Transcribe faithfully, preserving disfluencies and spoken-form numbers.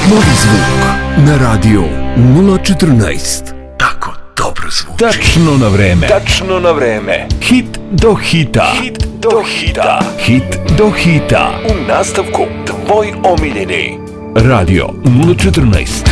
Novi zvuk na radio nula četrnaest. Tako dobro zvuči. Tačno na vreme. Tačno na vreme. Hit do hita. Hit do hita. Hit do hita. U nastavku tvoj omiljeni Radio nula četrnaest.